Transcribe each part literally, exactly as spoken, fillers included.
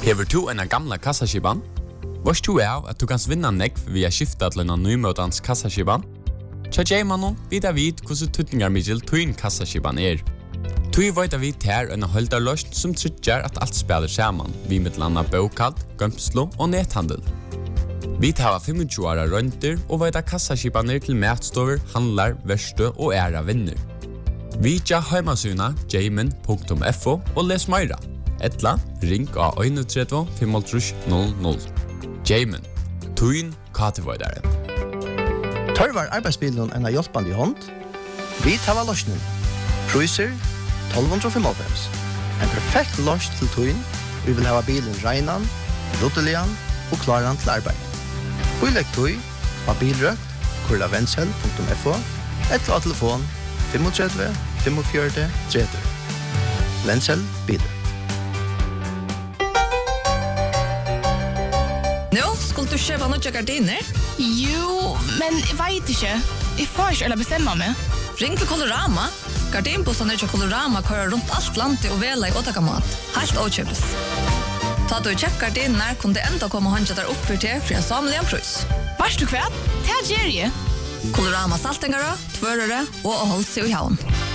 Hever du en gamla kassaskipan? Vars du er at du kan vinna nekv via skifta til en nymøtans kassaskipan? Tja Jaymanon vidar vid hvordan tutningar middel tuin kassaskipan er. Tui veit vi ter en holdarløst som tryggjar at alt spiller saman, vi mittlanda bokad, gømslo og nethandel. Vi tar tjuefem åra rønter og veit kassaskipaner til matstover, handlar, verste og æra vinner. Vi tja heimasuna jayman punktum f o og les meira. Etla, ring av tre ett fem null null. Jayman, tuin katevoidare. Tørvar arbeidsbilen en av hjelpande i hånd. Vi tar løsning. Cruiser tolv fem. En perfekt løs til tuin. Vi vil ha bilen reinan, rottelian og klaran til arbeid. Uilegg tui av bilrøkt, kurla vensel punktum f o, etla av telefon tre fem fem fem tre tre. Vensel bil. Nå, skulle du kjøpe noen gardiner? Jo, men jeg vet ikke. Jeg får ikke eller bestemme meg. Ring til Colorama. Gardinbussene til Colorama kører rundt alt landet og vela i åttakamat. Helt åkjøpes. Ta du kjøpt gardiner, kunne det enda komme håndja der opp for til for en samlig en prøys. Varst du kvært? Det er Jerry. Colorama saltengere, tvørere og å holde seg i havn.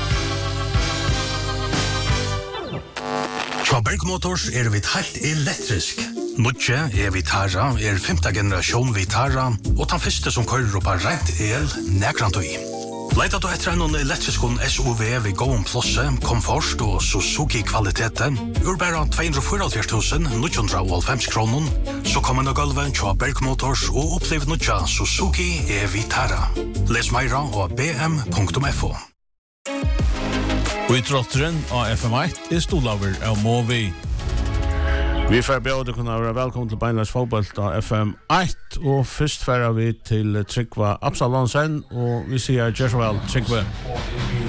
Fra Bergmotors er vi helt elektrisk. Nutje er Vitara, er femte generasjon Vitara, og den første som kører opp av rent el, nekrantøy. Leita du etter en elektrisk S U V ved gåen plosse, komfort og Suzuki-kvaliteten, ur bare to hundre fire tusen ni hundre halvfems kroner, så kommer en av gulven til Bergmotors og opplev nutja Suzuki er Vitara. Les meira av b m punktum f o. Og i trotteren av F M ett er stolaver av Movi. Vi får bjøde kunne være velkommen til Beinleis fotball av F M ett, og først færer vi til Trygve Absalonsen, og vi sier Jersvel Trygve.